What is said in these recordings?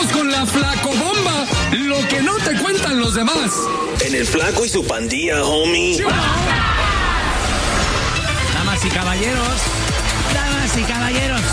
Regresamos con la Flacobomba, lo que no te cuentan los demás. En el Flaco y su pandilla, homie. Damas y caballeros.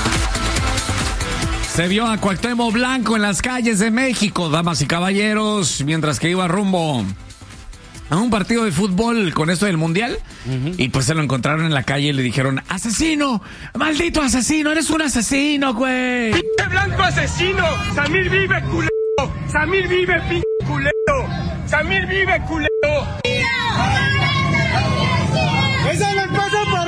Se vio a Cuauhtémoc Blanco en las calles de México, damas y caballeros, mientras que iba rumbo a un partido de fútbol con esto del Mundial. Y pues se lo encontraron en la calle y le dijeron: ¡asesino! ¡Maldito asesino! ¡Eres un asesino, güey! ¡Pinche blanco asesino! ¡Samir vive, culero! ¡Samir vive, pinche culero! ¡Samir vive, culero! ¡Esa le pasa por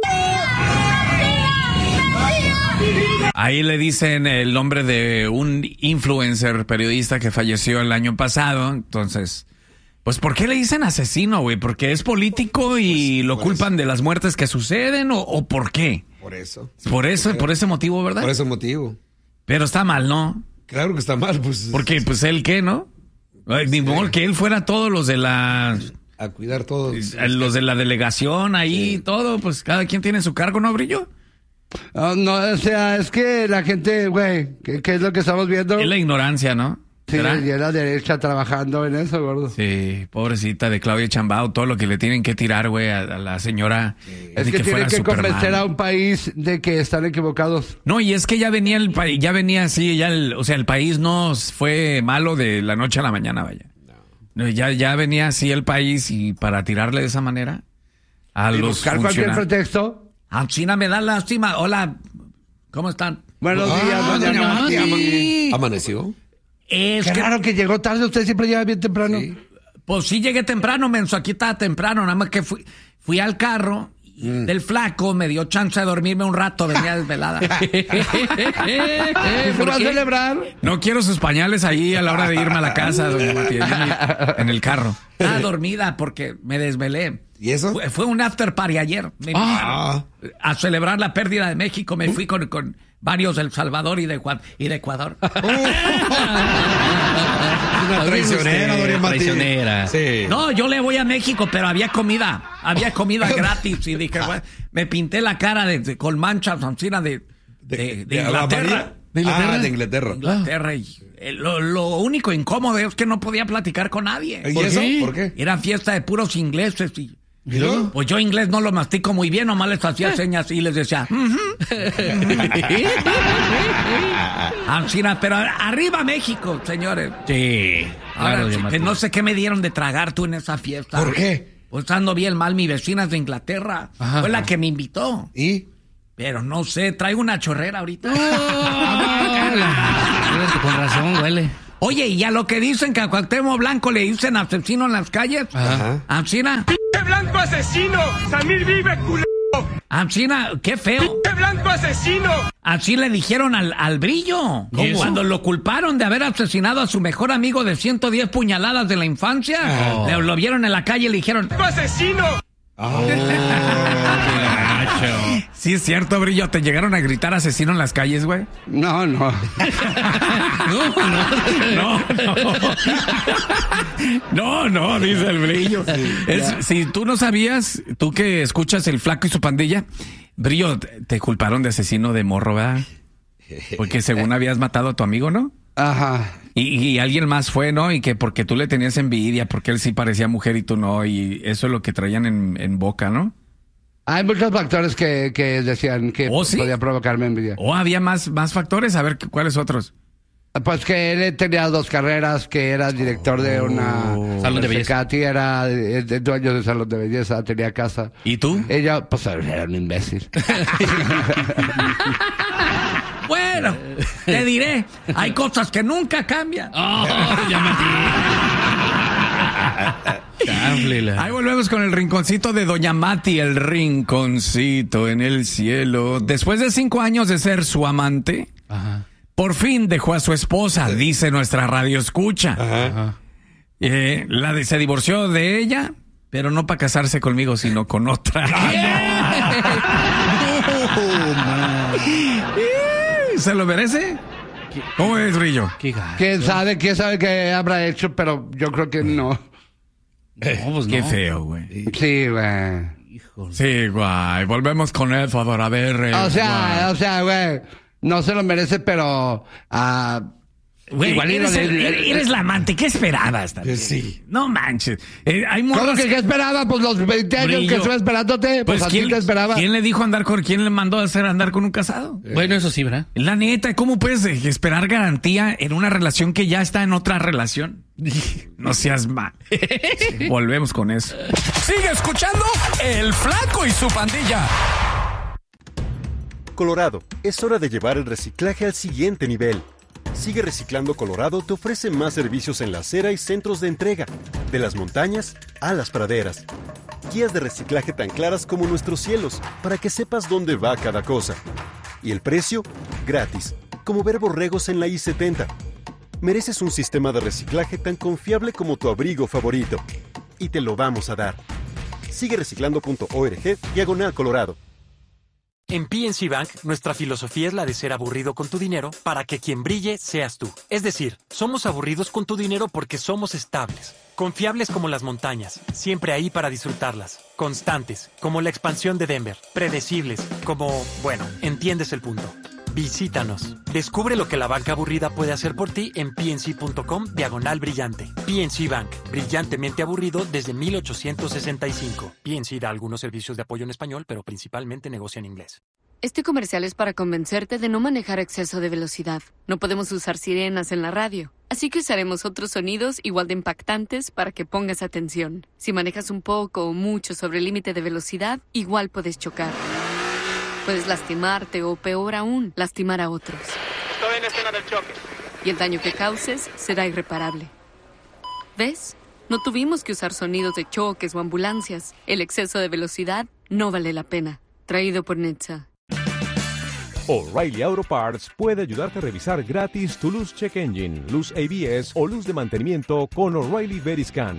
Ahí le dicen el nombre de un influencer periodista que falleció el año pasado. Entonces, pues ¿por qué le dicen asesino, güey? ¿Porque es político y lo culpan de las muertes que suceden o por qué? Por eso. Por ese motivo, ¿verdad? Por ese motivo. Pero está mal, ¿no? Claro que está mal, pues. Porque, pues, ¿él qué, no? Ni modo que él fuera todos los de la... A cuidar todos. Los de la delegación ahí, todo, pues cada quien tiene su cargo, ¿no, Brillo? No, o sea, es que la gente, güey, ¿qué es lo que estamos viendo? Es la ignorancia, ¿no? Sí, ¿Será? y es la derecha trabajando en eso, gordo. Sí, pobrecita de Claudia Sheinbaum, todo lo que le tienen que tirar, güey, a la señora. Es que tienen que convencer a un país de que están equivocados. No, y es que ya venía el país, o sea, el país no fue malo de la noche a la mañana, vaya. No, ya venía así el país y para tirarle de esa manera a ¿Y los buscar cualquier pretexto? China me da lástima. Hola, ¿cómo están? Buenos días, doña Mati. ¿Amaneció? Qué raro que llegó tarde, usted siempre llega bien temprano. Sí. Pues sí llegué temprano, menso, aquí estaba temprano, nada más que fui al carro del Flaco, me dio chance de dormirme un rato, venía desvelada. ¿Qué va a celebrar? No quiero sus pañales ahí a la hora de irme a la casa, doña Mati, en el carro. Estaba dormida porque me desvelé. ¿Y eso? Fue un after party ayer. Me invitaron a celebrar la pérdida de México. Me fui con varios de El Salvador y de Ecuador. Una traicionera, doña Mati. Traicionera. Sí. No, yo le voy a México, pero había comida gratis. Y dije, bueno, me pinté la cara con manchas encima de Inglaterra. ¿De Inglaterra? De Inglaterra. Inglaterra. Y lo único incómodo es que no podía platicar con nadie. ¿Y eso? ¿Por qué? Era fiesta de puros ingleses y luego? pues yo inglés no lo mastico muy bien, nomás les hacía señas y les decía Ancina, pero arriba México, señores. Sí, Ahora, que no sé qué me dieron de tragar tú en esa fiesta. ¿Por qué? Pues ando bien mal, mi vecina es de Inglaterra. Fue la que me invitó. ¿Y? Pero no sé, traigo una chorrera ahorita. Con razón, huele. Oye, y a lo que dicen que a Cuauhtémoc Blanco le dicen asesino en las calles. Ancina. ¡Pinche blanco asesino! ¡Samir vive, culero! Ancina, qué feo. ¡Pinche blanco asesino! Así le dijeron al Brillo. Cuando lo culparon de haber asesinado a su mejor amigo de 110 puñaladas de la infancia. Lo vieron en la calle y le dijeron ¡Blanco asesino! Sí, es cierto, Brillo. ¿Te llegaron a gritar asesino en las calles, güey? No. No. No, dice el Brillo. Si tú no sabías, tú que escuchas El Flaco y su pandilla, Brillo, te culparon de asesino de morro, ¿verdad? Porque según habías matado a tu amigo, ¿no? Ajá. Y alguien más fue, ¿no? Y que porque tú le tenías envidia, porque él sí parecía mujer y tú no, y eso es lo que traían en boca, ¿no? Hay muchos factores que decían que ¿sí? podía provocarme envidia. Había más factores, a ver, ¿cuáles otros? Pues que él tenía 2 carreras, que era director de una... Salón de belleza. Katy era dueño de salón de belleza, tenía casa. ¿Y tú? Ella, pues era un imbécil. Bueno, te diré, hay cosas que nunca cambian. Ya metí. Ahí volvemos con el rinconcito de doña Mati, el rinconcito en el cielo. Después de 5 años de ser su amante, por fin dejó a su esposa, dice nuestra radio escucha. Se divorció de ella, pero no para casarse conmigo, sino con otra. ¿Se lo merece? ¿Cómo es, Brillo? ¿Quién sabe qué habrá hecho? Pero yo creo que no. Qué feo, güey. Sí, güey. Sí, güey. Volvemos con él, por favor. A ver. O sea, güey. No se lo merece, pero... Güey, Igual eres la amante. ¿Qué esperabas también? Sí. No manches. Hay ¿Cómo morras... que qué esperaba? Pues los 20 años Brillo. que estuve esperándote, pues a ti te esperaba. ¿Quién le dijo quién le mandó a hacer andar con un casado? Bueno, eso sí, ¿verdad? La neta, ¿cómo puedes esperar garantía en una relación que ya está en otra relación? No seas mal. Volvemos con eso. Sigue escuchando El Flaco y su Pandilla. Colorado, es hora de llevar el reciclaje al siguiente nivel. Sigue Reciclando Colorado te ofrece más servicios en la acera y centros de entrega, de las montañas a las praderas. Guías de reciclaje tan claras como nuestros cielos, para que sepas dónde va cada cosa. Y el precio, gratis, como ver borregos en la I-70. Mereces un sistema de reciclaje tan confiable como tu abrigo favorito. Y te lo vamos a dar. Sigue reciclando.org/Colorado. En PNC Bank, nuestra filosofía es la de ser aburrido con tu dinero para que quien brille seas tú. Es decir, somos aburridos con tu dinero porque somos estables, confiables como las montañas, siempre ahí para disfrutarlas, constantes, como la expansión de Denver, predecibles, como, bueno, entiendes el punto. Visítanos. Descubre lo que la banca aburrida puede hacer por ti en pnc.com/brillante. PNC Bank, brillantemente aburrido desde 1865. PNC da algunos servicios de apoyo en español, pero principalmente negocia en inglés. Este comercial es para convencerte de no manejar a exceso de velocidad. No podemos usar sirenas en la radio, así que usaremos otros sonidos igual de impactantes para que pongas atención. Si manejas un poco o mucho sobre el límite de velocidad, igual puedes chocar. Puedes lastimarte o, peor aún, lastimar a otros. Estoy en escena del choque. Y el daño que causes será irreparable. ¿Ves? No tuvimos que usar sonidos de choques o ambulancias. El exceso de velocidad no vale la pena. Traído por NHTSA. O'Reilly Auto Parts puede ayudarte a revisar gratis tu luz check engine, luz ABS o luz de mantenimiento con O'Reilly Veriscan.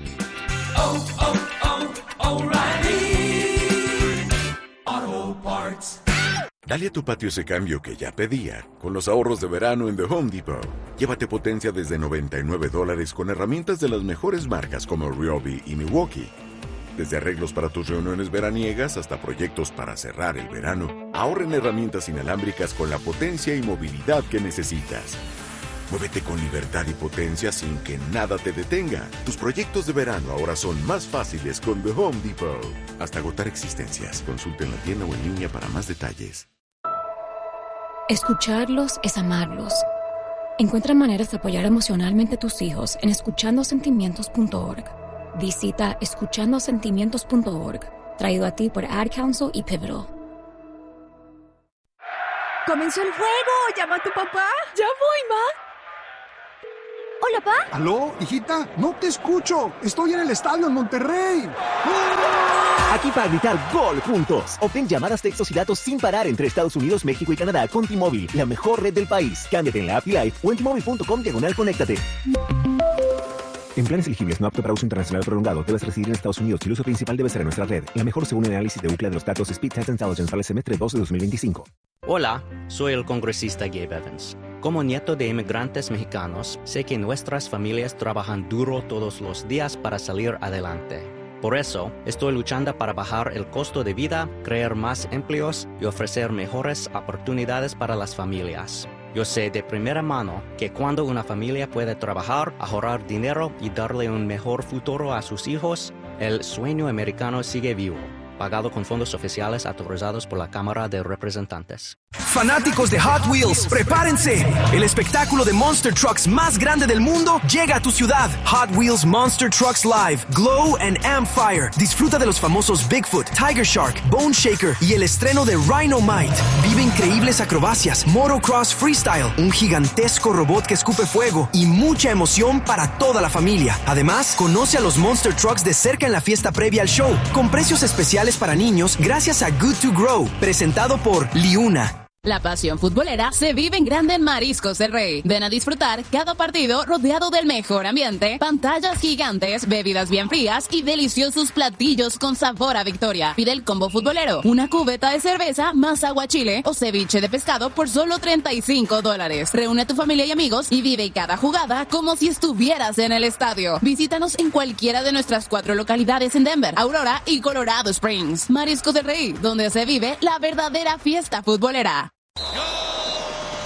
O'Reilly Auto Parts. Dale a tu patio ese cambio que ya pedía, con los ahorros de verano en The Home Depot. Llévate potencia desde $99 con herramientas de las mejores marcas como Ryobi y Milwaukee. Desde arreglos para tus reuniones veraniegas hasta proyectos para cerrar el verano, ahorra en herramientas inalámbricas con la potencia y movilidad que necesitas. Muévete con libertad y potencia sin que nada te detenga. Tus proyectos de verano ahora son más fáciles con The Home Depot. Hasta agotar existencias. Consulta en la tienda o en línea para más detalles. Escucharlos es amarlos. Encuentra maneras de apoyar emocionalmente a tus hijos en escuchandosentimientos.org. Visita escuchandosentimientos.org. Traído a ti por Ad Council y Pivotal. ¡Comenzó el juego! ¡Llama a tu papá! ¡Ya voy, ma! ¡Hola, pa! ¿Aló, hijita? No te escucho. Estoy en el estadio en Monterrey. Aquí para gritar gol juntos. Obtén llamadas, textos y datos sin parar entre Estados Unidos, México y Canadá con T-Mobile, la mejor red del país. Cámbiate en la app Live o en T-Mobile.com/conéctate. En planes elegibles no apto para uso internacional prolongado, debes residir en Estados Unidos y el uso principal debe ser en nuestra red. La mejor según el análisis de UCLA de los datos Speed Test Intelligence para el semestre 2 de 2025. Hola, soy el congresista Gabe Evans. Como nieto de inmigrantes mexicanos, sé que nuestras familias trabajan duro todos los días para salir adelante. Por eso, estoy luchando para bajar el costo de vida, crear más empleos y ofrecer mejores oportunidades para las familias. Yo sé de primera mano que cuando una familia puede trabajar, ahorrar dinero y darle un mejor futuro a sus hijos, el sueño americano sigue vivo. Pagado con fondos oficiales autorizados por la Cámara de Representantes. Fanáticos de Hot Wheels, prepárense. El espectáculo de Monster Trucks más grande del mundo llega a tu ciudad. Hot Wheels Monster Trucks Live, Glow and Amphire. Disfruta de los famosos Bigfoot, Tiger Shark, Bone Shaker y el estreno de Rhinomite. Vive increíbles acrobacias, motocross freestyle, un gigantesco robot que escupe fuego y mucha emoción para toda la familia. Además, conoce a los Monster Trucks de cerca en la fiesta previa al show, con precios especiales para niños gracias a Good to Grow, presentado por Liuna. La pasión futbolera se vive en grande en Mariscos del Rey. Ven a disfrutar cada partido rodeado del mejor ambiente, pantallas gigantes, bebidas bien frías y deliciosos platillos con sabor a victoria. Pide el combo futbolero, una cubeta de cerveza más aguachile o ceviche de pescado por solo $35. Reúne a tu familia y amigos y vive cada jugada como si estuvieras en el estadio. Visítanos en cualquiera de nuestras 4 localidades en Denver, Aurora y Colorado Springs. Mariscos del Rey, donde se vive la verdadera fiesta futbolera. Cooper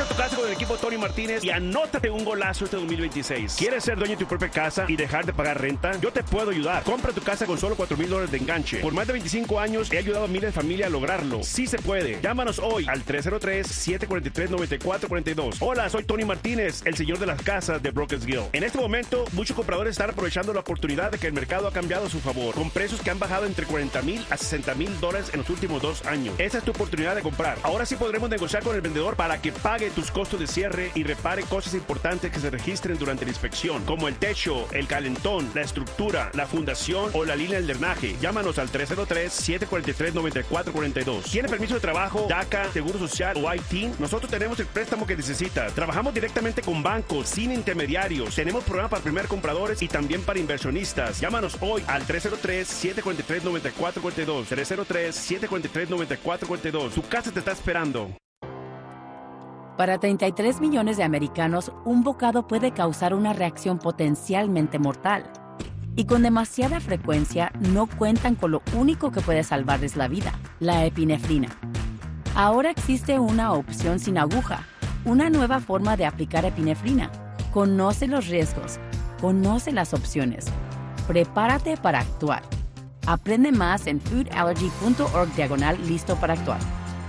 Compra tu casa con el equipo Tony Martínez y anótate un golazo este 2026. ¿Quieres ser dueño de tu propia casa y dejar de pagar renta? Yo te puedo ayudar. Compra tu casa con solo $4,000 de enganche. Por más de 25 años he ayudado a miles de familias a lograrlo. Sí se puede. Llámanos hoy al 303-743-9442. Hola, soy Tony Martínez, el señor de las casas de Brokers Guild. En este momento, muchos compradores están aprovechando la oportunidad de que el mercado ha cambiado a su favor, con precios que han bajado entre $40,000 a $60,000 en los últimos 2 años. Esa es tu oportunidad de comprar. Ahora sí podremos negociar con el vendedor para que pague tus costos de cierre y repare cosas importantes que se registren durante la inspección, como el techo, el calentón, la estructura, la fundación o la línea del drenaje. Llámanos al 303-743-9442. ¿Tiene permiso de trabajo, DACA, seguro social o IT? Nosotros tenemos el préstamo que necesita. Trabajamos directamente con bancos, sin intermediarios. Tenemos programas para primer compradores y también para inversionistas. Llámanos hoy al 303-743-9442. 303-743-9442. Su casa te está esperando. Para 33 millones de americanos, un bocado puede causar una reacción potencialmente mortal. Y con demasiada frecuencia, no cuentan con lo único que puede salvarles la vida, la epinefrina. Ahora existe una opción sin aguja, una nueva forma de aplicar epinefrina. Conoce los riesgos, conoce las opciones. Prepárate para actuar. Aprende más en foodallergy.org/listo para actuar.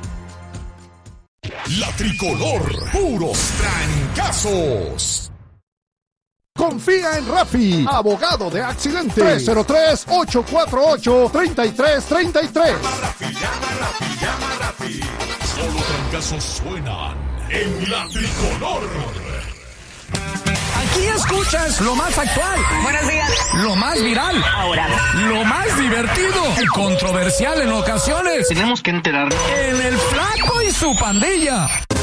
La Tricolor, puros trancazos. Confía en Rafi, abogado de accidentes. 303-848-3333. Llama Rafi. Solo trancazos suenan en La Tricolor. Aquí escuchas lo más actual. Buenos días. Lo más viral. Ahora. Lo más divertido. Y controversial en ocasiones. Tenemos que enterarnos. En El Flaco y su pandilla.